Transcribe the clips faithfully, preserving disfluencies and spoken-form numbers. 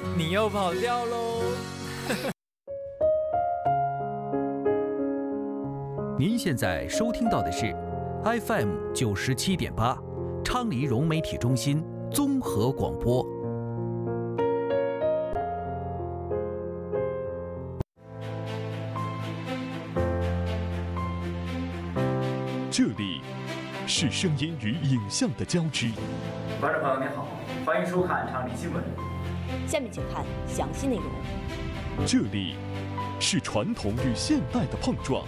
你又跑掉喽！ 您现在收听到的是 F M 九十七点八，昌黎融媒体中心综合广播。 这里是声音与影像的交织。 观众朋友您好，欢迎收看昌黎新闻。 下面请看详细内容。 这里是传统与现代的碰撞。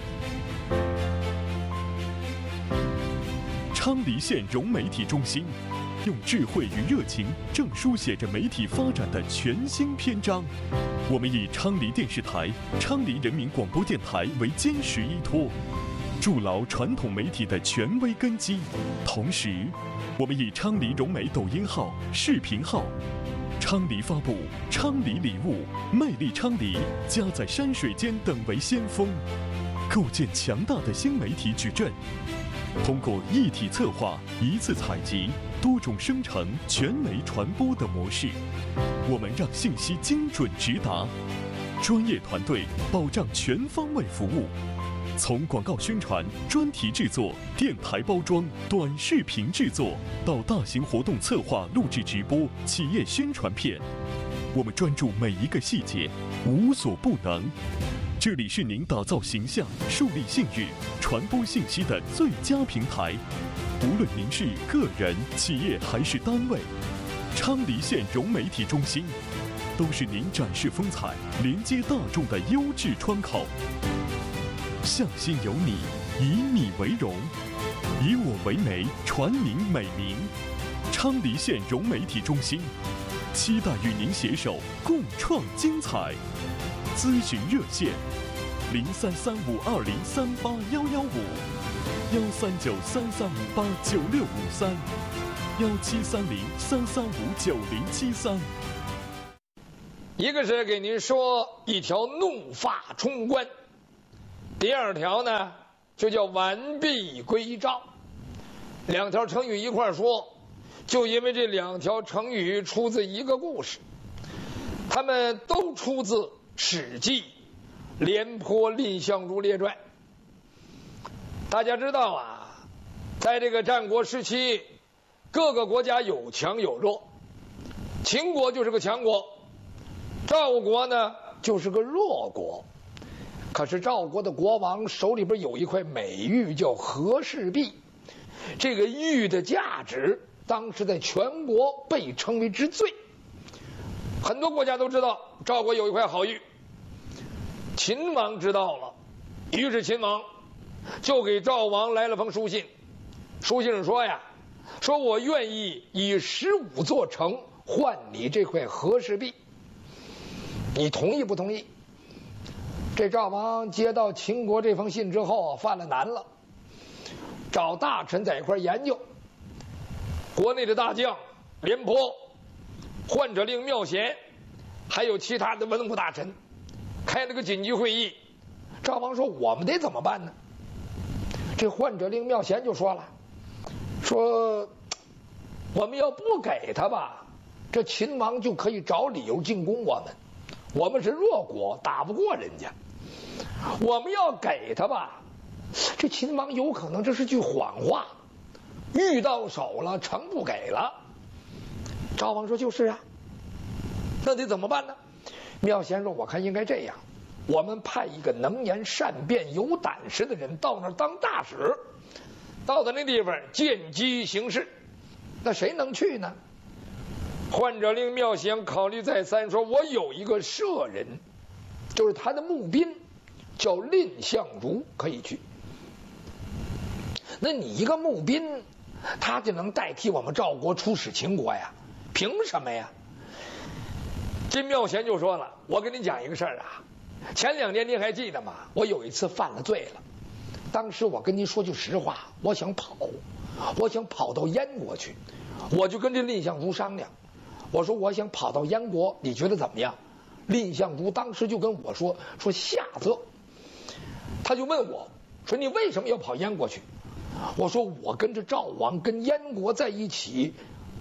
昌黎县融媒体中心用智慧与热情，正书写着媒体发展的全新篇章。我们以昌黎电视台、昌黎人民广播电台为坚实依托，筑牢传统媒体的权威根基。同时，我们以昌黎融媒抖音号、视频号、昌黎发布、昌黎礼物、魅力昌黎、家在山水间等为先锋，构建强大的新媒体矩阵。通过一体策划、一次采集、多种生成、全媒传播的模式，我们让信息精准直达，专业团队保障全方位服务。从广告宣传、专题制作、电台包装、短视频制作，到大型活动策划、录制直播、企业宣传片，我们专注每一个细节，无所不能。这里是您打造形象、树立信誉、传播信息的最佳平台。无论您是个人、企业还是单位，昌黎县融媒体中心都是您展示风采、连接大众的优质窗口。向心有你，以你为荣，以我为媒，传您美名。昌黎县融媒体中心期待与您携手共创精彩。咨询热线：零三三五二零三八幺幺五，幺三九三三五八九六五三，幺七三零三三五九零七三。 一个是给您说一条怒发冲冠，第二条呢就叫完璧归赵。两条成语一块说，就因为这两条成语出自一个故事，它们都出自《史记·廉颇蔺相如列传》。大家知道啊，在这个战国时期，各个国家有强有弱，秦国就是个强国，赵国呢就是个弱国。可是赵国的国王手里边有一块美玉，叫和氏璧。这个玉的价值当时在全国被称为之最，很多国家都知道赵国有一块好玉。秦王知道了，于是秦王就给赵王来了封书信，书信上说呀，说我愿意以十五座城换你这块和氏璧，你同意不同意？这赵王接到秦国这封信之后犯了难了，找大臣在一块研究。国内的大将廉颇、患者令妙贤，还有其他的文武大臣开了个紧急会议。赵王说我们得怎么办呢？这患者令妙贤就说了，说我们要不给他吧，这秦王就可以找理由进攻我们，我们是弱国，打不过人家。我们要给他吧，这秦王有可能这是句谎话，玉到手了，城不给了。赵王说就是啊，那得怎么办呢？妙贤说我看应该这样，我们派一个能言善辩、有胆识的人到那儿当大使，到的那地方见机行事。那谁能去呢？患者令妙贤考虑再三，说我有一个舍人，就是他的募兵，叫蔺相如，可以去。那你一个募兵，他就能代替我们赵国出使秦国呀？凭什么呀？这妙贤就说了，我跟你讲一个事儿啊，前两年您还记得吗？我有一次犯了罪了，当时我跟您说句实话，我想跑，我想跑到燕国去，我就跟这蔺相如商量，我说我想跑到燕国，你觉得怎么样？蔺相如当时就跟我说说下策，他就问我说你为什么要跑燕国去？我说我跟着赵王跟燕国在一起，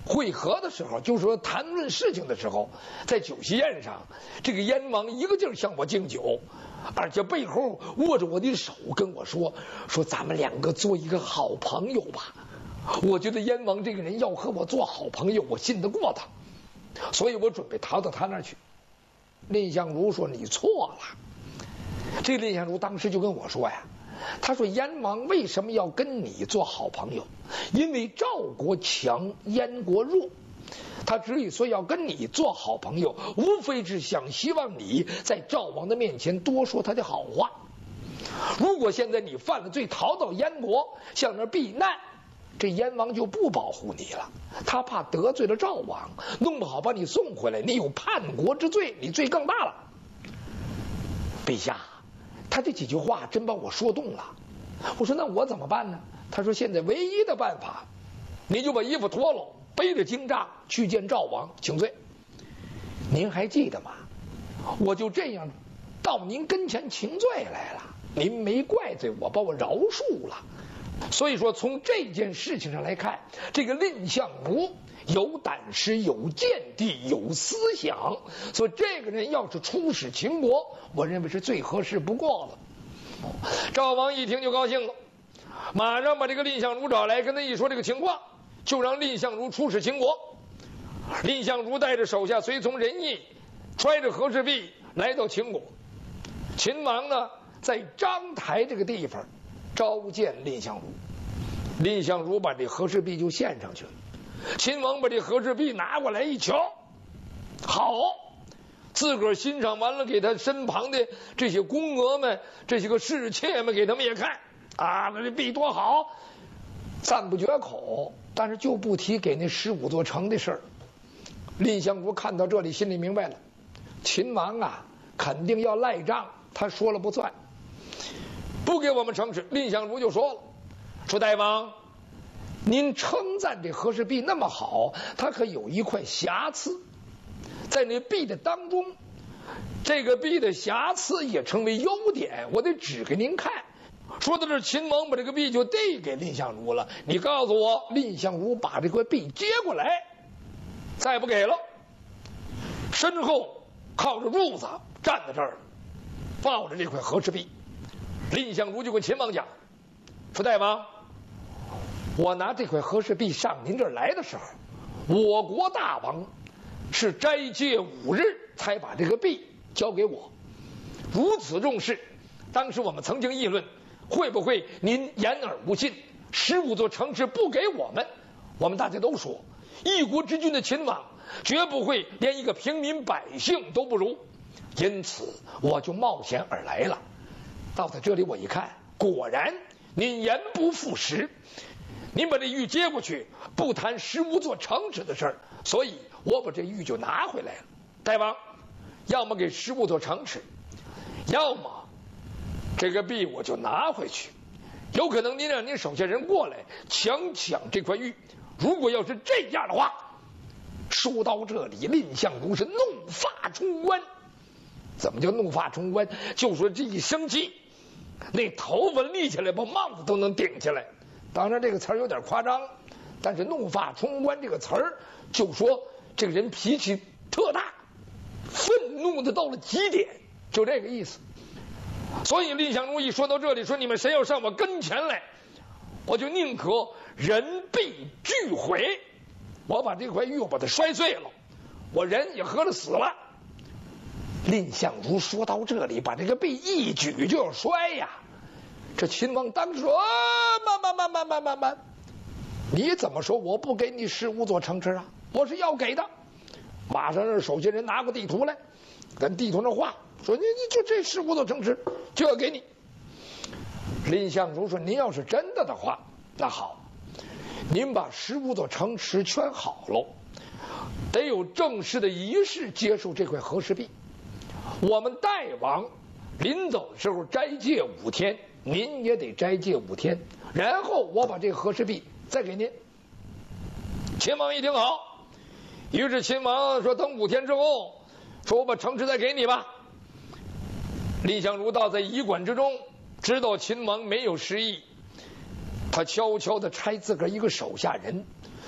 会合的时候，就是说谈论事情的时候，在酒席宴上，这个燕王一个劲儿向我敬酒，而且背后握着我的手跟我说说咱们两个做一个好朋友吧。我觉得燕王这个人要和我做好朋友，我信得过他，所以我准备逃到他那儿去。蔺相如说你错了。这蔺相如当时就跟我说呀，他说燕王为什么要跟你做好朋友？因为赵国强，燕国弱。他之所以要跟你做好朋友，无非是想希望你在赵王的面前多说他的好话。如果现在你犯了罪，逃到燕国向那儿避难，这燕王就不保护你了，他怕得罪了赵王，弄不好把你送回来，你有叛国之罪，你罪更大了。陛下，他这几句话真把我说动了。我说那我怎么办呢？他说现在唯一的办法，你就把衣服脱了，背着荆杖去见赵王请罪。您还记得吗？我就这样到您跟前请罪来了，您没怪罪我，把我饶恕了。所以说从这件事情上来看，这个蔺相如有胆识，有见地，有思想，所以这个人要是出使秦国，我认为是最合适不过了。赵王一听就高兴了，马上把这个蔺相如找来，跟他一说这个情况，就让蔺相如出使秦国。蔺相如带着手下随从人役，揣着和氏璧来到秦国。秦王呢，在章台这个地方召见蔺相如，蔺相如把这和氏璧就献上去了。秦王把这和氏璧拿过来一瞧，好，自个儿欣赏完了，给他身旁的这些宫娥们、这些个侍妾们给他们也看啊，那这璧多好，赞不绝口。但是就不提给那十五座城的事儿。蔺相如看到这里，心里明白了，秦王啊，肯定要赖账，他说了不算，不给我们城池。蔺相如就说了，说大王，您称赞这和氏璧那么好，它可有一块瑕疵，在那璧的当中，这个璧的瑕疵也成为优点，我得指给您看。说到这，秦王把这个璧就递给蔺相如了。你告诉我，蔺相如把这块璧接过来，再不给了，身后靠着柱子站在这儿，抱着这块和氏璧。蔺相如就跟秦王讲，说大王，我拿这块和氏璧上您这儿来的时候，我国大王是斋戒五日才把这个璧交给我，如此重视。当时我们曾经议论，会不会您言而无信，十五座城池不给我们？我们大家都说，一国之君的秦王绝不会连一个平民百姓都不如，因此我就冒险而来了。到在这里我一看，果然您言不负实，您把这玉接过去，不谈十五座城池的事儿，所以我把这玉就拿回来了。大王，要么给十五座城池，要么这个璧我就拿回去。有可能您让您手下人过来强抢这块玉，如果要是这样的话，说到这里，蔺相如是怒发冲冠。怎么叫怒发冲冠？就说这一生气，那头发立起来，把帽子都能顶起来。当然这个词儿有点夸张，但是怒发冲冠这个词儿就说这个人脾气特大，愤怒的到了极点，就这个意思。所以蔺相如一说到这里，说你们谁要上我跟前来，我就宁可人璧俱毁，我把这块玉我把它摔碎了，我人也合着死了。蔺相如说到这里，把这个璧一举就要摔呀。这秦王当时说，啊，慢慢慢慢慢慢慢，你怎么说我不给你十五座城池啊？我是要给的。马上让手下人拿过地图来，跟地图上画，说你你就这十五座城池就要给你。蔺相如说，您要是真的的话，那好，您把十五座城池圈好喽，得有正式的仪式接受这块和氏璧。我们代王临走的时候斋戒五天，您也得斋戒五天，然后我把这个和氏璧再给您。秦王一听好，于是秦王说等五天之后，说我把城池再给你吧。蔺相如倒在驿馆之中，知道秦王没有失意，他悄悄地差自个儿一个手下人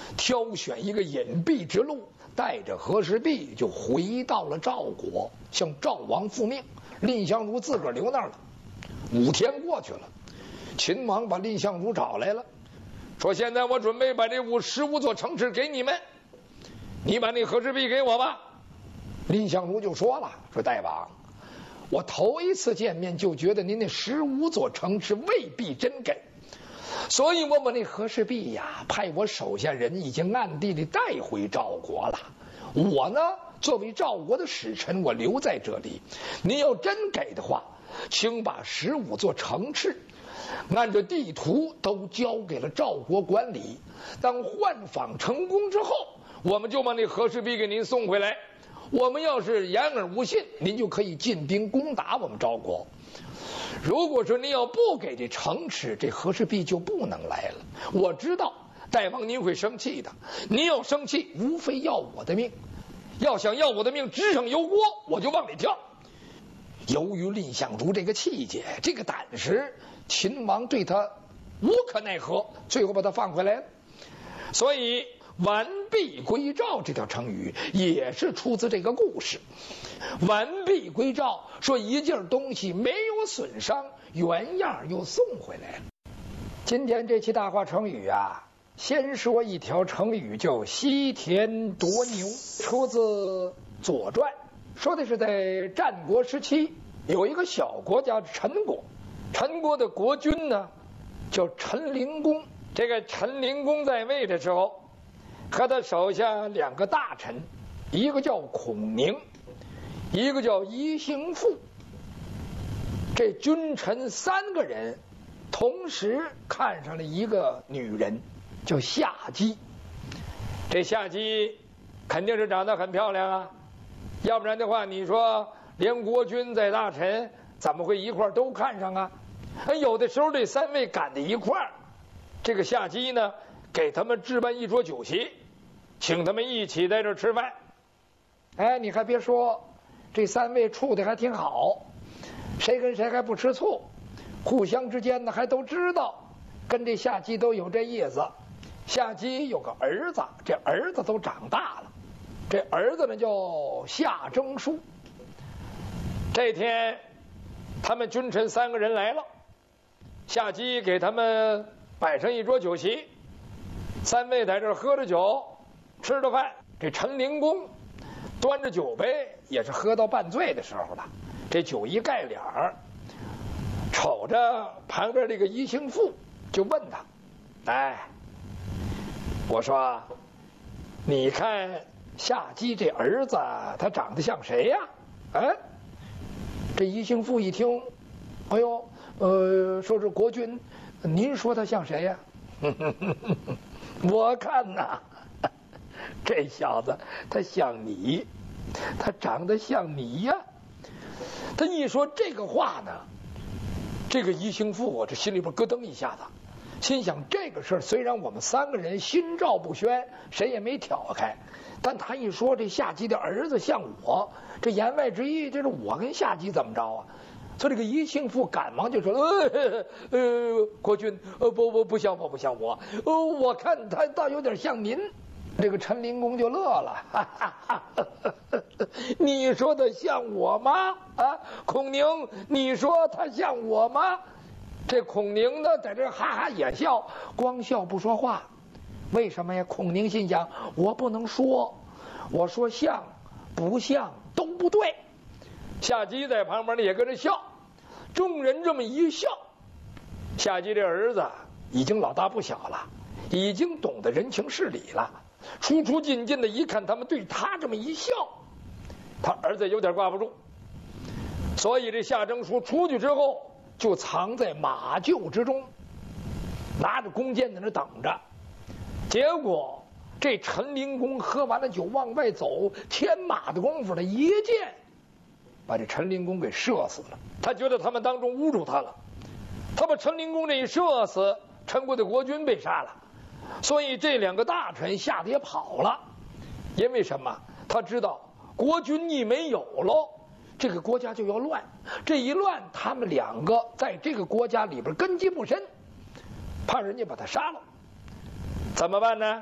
挑选一个隐蔽之路，带着和氏璧就回到了赵国，向赵王复命。蔺相如自个儿留那儿了。五天过去了，秦王把蔺相如找来了，说：“现在我准备把这五十五座城池给你们，你把那和氏璧给我吧。”蔺相如就说了：“说大王，我头一次见面就觉得您那十五座城池未必真给，所以我把那和氏璧呀，派我手下人已经暗地里带回赵国了。我呢，作为赵国的使臣，我留在这里。您要真给的话，请把十五座城池按照地图都交给了赵国管理。当换访成功之后，我们就把那和氏璧给您送回来。我们要是言而无信，您就可以进兵攻打我们赵国。如果说您要不给这城池，这和氏璧就不能来了。我知道大王您会生气的，您要生气，无非要我的命。要想要我的命，纸上油锅，我就往里跳。由于蔺相如这个气节，这个胆识，秦王对他无可奈何，最后把他放回来了。所以完璧归赵这条成语也是出自这个故事。完璧归赵，说一件东西没有损伤，原样又送回来了。今天这期大话成语啊，先说一条成语叫西田夺牛，出自《左传》，说的是在战国时期有一个小国家陈国，陈国的国君呢叫陈灵公。这个陈灵公在位的时候，和他手下两个大臣，一个叫孔宁，一个叫夷兴父。这君臣三个人同时看上了一个女人，叫夏姬。这夏姬肯定是长得很漂亮啊，要不然的话，你说连国君在大臣怎么会一块都看上啊？有的时候这三位赶在一块儿，这个夏姬呢给他们置办一桌酒席，请他们一起在这吃饭。哎，你还别说，这三位处的还挺好，谁跟谁还不吃醋，互相之间呢还都知道，跟这夏姬都有这意思。夏姬有个儿子，这儿子都长大了，这儿子呢叫夏征舒。这天他们君臣三个人来了，夏姬给他们摆上一桌酒席，三位在这儿喝着酒吃着饭。这陈灵公端着酒杯也是喝到半醉的时候了，这酒一盖脸儿，瞅着旁边这个夷兴父就问他：哎，我说你看夏姬这儿子他长得像谁呀？哎，这夷兴父一听，哎呦，呃，说是国君，您说他像谁呀？我看呐，这小子他像你，他长得像你呀。他一说这个话呢，这个夷兴父我这心里边咯噔一下子，心想这个事儿虽然我们三个人心照不宣，谁也没挑开，但他一说这夏姬的儿子像我，这言外之意这是我跟夏姬怎么着啊？所以这个夷兴父赶忙就说：“呃呃，国君，呃不不不像我，不像我，呃我看他倒有点像您。”这个陈灵公就乐了，哈哈哈哈，你说他像我吗？啊，孔宁，你说他像我吗？这孔宁呢，在这哈哈也笑，光笑不说话。为什么呀？孔宁心想，我不能说，我说像不像都不对。夏姬在旁边呢也跟着笑，众人这么一笑，夏姬这儿子已经老大不小了，已经懂得人情事理了。出出进进的一看他们对他这么一笑，他儿子有点挂不住，所以这夏征舒出去之后就藏在马厩之中，拿着弓箭在那等着。结果这陈灵公喝完了酒往外走，天马的功夫他一箭把这陈灵公给射死了。他觉得他们当中侮辱他了，他把陈灵公这一射死，陈国的国君被杀了。所以这两个大臣吓得也跑了，因为什么？他知道国君一没有了，这个国家就要乱，这一乱，他们两个在这个国家里边根基不深，怕人家把他杀了。怎么办呢？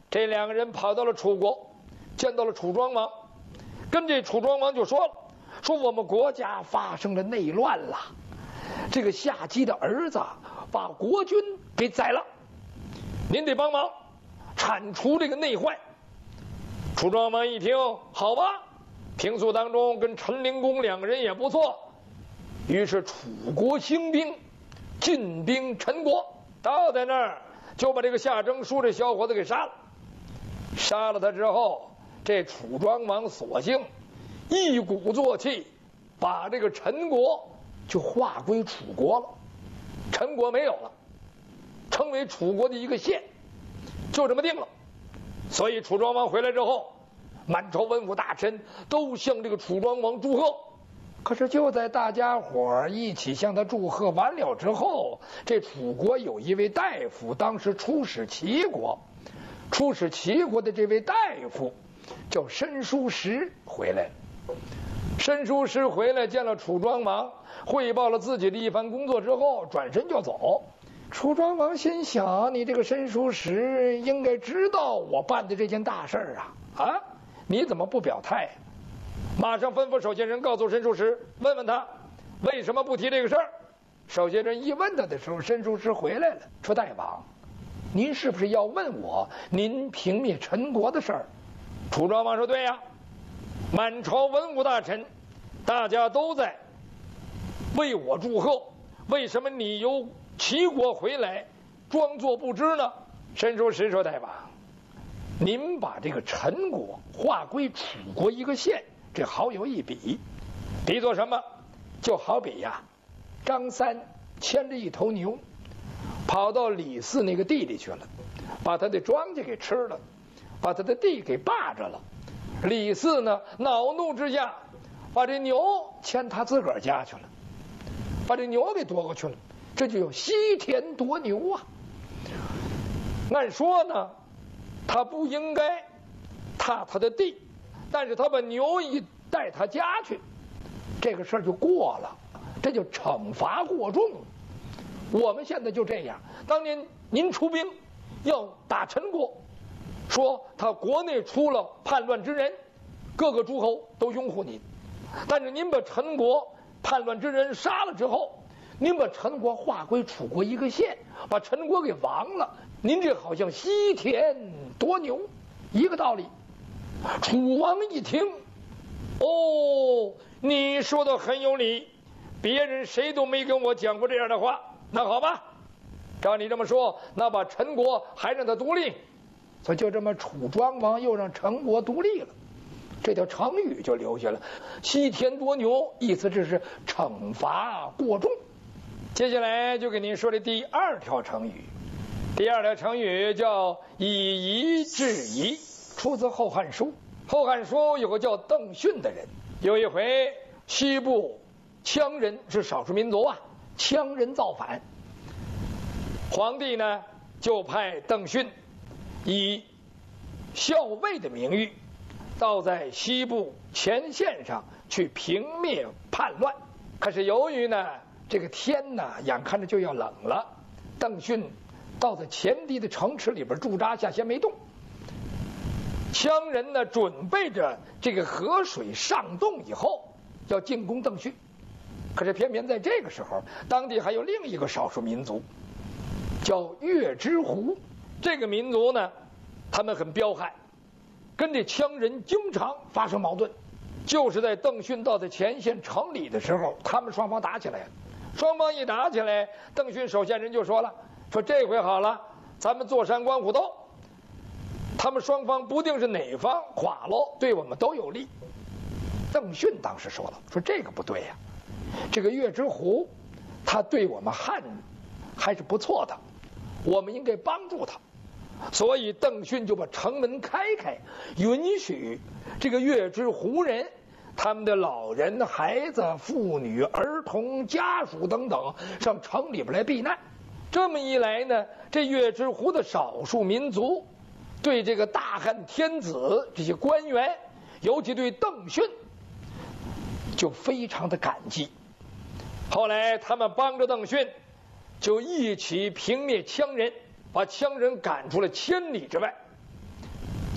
这两个人跑到了楚国，见到了楚庄王，跟这楚庄王就说了，说我们国家发生了内乱了，这个夏姬的儿子把国君给宰了，您得帮忙铲除这个内患。楚庄王一听，好吧，平素当中跟陈灵公两个人也不错，于是楚国兴兵，进兵陈国，到在那儿就把这个夏征舒这小伙子给杀了。杀了他之后，这楚庄王索性一鼓作气，把这个陈国就划归楚国了，陈国没有了，成为楚国的一个县，就这么定了。所以楚庄王回来之后，满朝文武大臣都向这个楚庄王祝贺。可是就在大家伙一起向他祝贺完了之后，这楚国有一位大夫，当时出使齐国，出使齐国的这位大夫叫申叔时回来了。申叔时回来见了楚庄王，汇报了自己的一番工作之后，转身就走。楚庄王心想，你这个申叔时应该知道我办的这件大事儿啊啊，你怎么不表态？马上吩咐守县人告诉申叔时，问问他为什么不提这个事儿。守县人一问他的时候，申叔时回来了，说大王，您是不是要问我您平灭陈国的事儿？楚庄王说对呀，满朝文武大臣大家都在为我祝贺，为什么你由齐国回来装作不知呢？申叔时说大王，您把这个陈国划归楚国一个县，这好有一比。比作什么？就好比呀，张三牵着一头牛跑到李四那个地里去了，把他的庄稼给吃了，把他的地给霸着了。李四呢，恼怒之下把这牛牵他自个儿家去了，把这牛给夺过去了，这就有西田夺牛啊。按说呢，他不应该踏他的地，但是他把牛一带他家去，这个事儿就过了，这就惩罚过重。我们现在就这样，当年您出兵要打陈国，说他国内出了叛乱之人，各个诸侯都拥护您，但是您把陈国叛乱之人杀了之后，您把陈国划归楚国一个县，把陈国给亡了，您这好像西田夺牛一个道理。楚王一听，哦，你说的很有理，别人谁都没跟我讲过这样的话。那好吧，照你这么说，那把陈国还让他独立，所以就这么楚庄王又让陈国独立了，这条成语就留下了。西田夺牛，意思这是惩罚过重。接下来就给您说的第二条成语，第二条成语叫以夷制夷，出自《后汉书》。《后汉书》有个叫邓训的人，有一回西部羌人是少数民族啊，羌人造反，皇帝呢就派邓训以校尉的名誉到在西部前线上去平灭叛乱。可是由于呢这个天呢眼看着就要冷了，邓训到在前敌的城池里边驻扎下，先没动。羌人呢准备着这个河水上动以后要进攻邓训，可是偏偏在这个时候，当地还有另一个少数民族叫月之狐。这个民族呢他们很彪悍，跟这羌人经常发生矛盾，就是在邓训到在前线城里的时候，他们双方打起来了。双方一打起来，邓训手下人就说了，说这回好了，咱们坐山观虎斗，他们双方不定是哪方垮喽，对我们都有利。邓训当时说了，说这个不对呀、啊，这个月之狐他对我们汉还是不错的，我们应该帮助他。所以邓训就把城门开开，允许这个月之狐人他们的老人、孩子、妇女、儿童、家属等等上城里边来避难。这么一来呢，这月之狐的少数民族对这个大汉天子这些官员，尤其对邓训就非常的感激。后来他们帮着邓训，就一起平灭羌人，把羌人赶出了千里之外。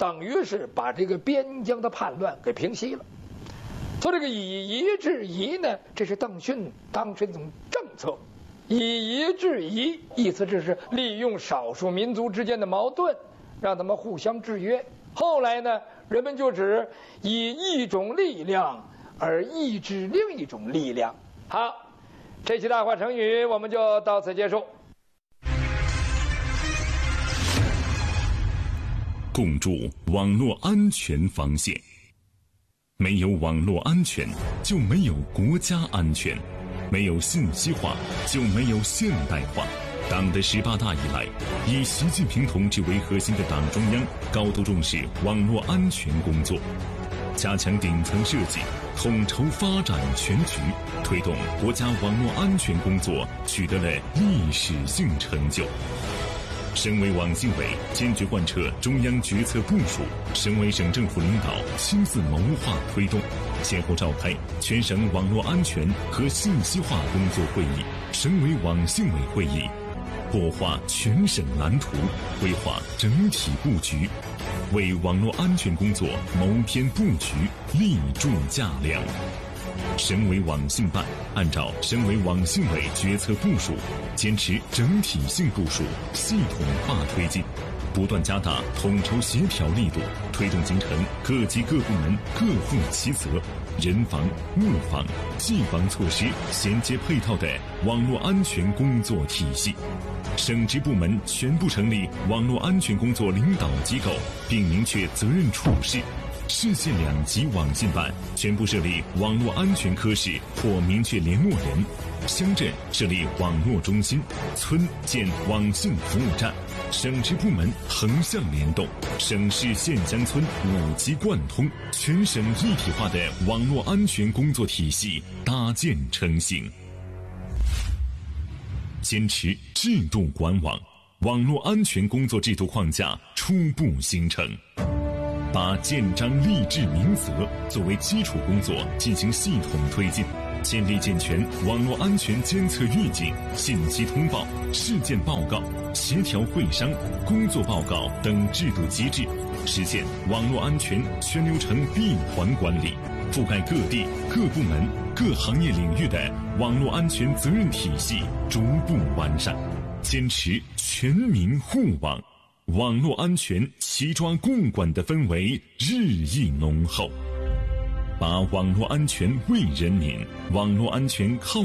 等于是把这个边疆的叛乱给平息了。说这个以夷制夷呢，这是邓训当时一种政策。以夷制夷，意思这是利用少数民族之间的矛盾，让他们互相制约。后来呢，人们就指以一种力量而抑制另一种力量。好，这期大话成语我们就到此结束。 共筑网络安全防线。没有网络安全，就没有国家安全。没有信息化，就没有现代化。党的十八大以来，以习近平同志为核心的党中央高度重视网络安全工作，加强顶层设计，统筹发展全局，推动国家网络安全工作取得了历史性成就。省委网信委坚决贯彻中央决策部署，省委省政府领导亲自谋划推动，先后召开全省网络安全和信息化工作会议、省委网信委会议，擘画全省蓝图，规划整体布局，为网络安全工作谋篇布局，立柱架梁。省委网信办按照省委网信委决策部署，坚持整体性部署，系统化推进，不断加大统筹协调力度，推动形成各级各部门各负其责、人防、物防、技防措施衔接配套的网络安全工作体系。省直部门全部成立网络安全工作领导机构，并明确责任处事。市县两级网信办全部设立网络安全科室或明确联络人，乡镇设立网络中心，村建网信服务站，省直部门横向联动，省市县乡村五级贯通，全省一体化的网络安全工作体系搭建成型。坚持制度管网，网络安全工作制度框架初步形成。把建章立制明责作为基础工作进行系统推进，建立健全网络安全监测预警、信息通报、事件报告、协调会商、工作报告等制度机制，实现网络安全全流程闭环管理，覆盖各地、各部门、各行业领域的网络安全责任体系逐步完善，坚持全民护网。网络安全齐抓共管的氛围日益浓厚，把网络安全为人民，网络安全靠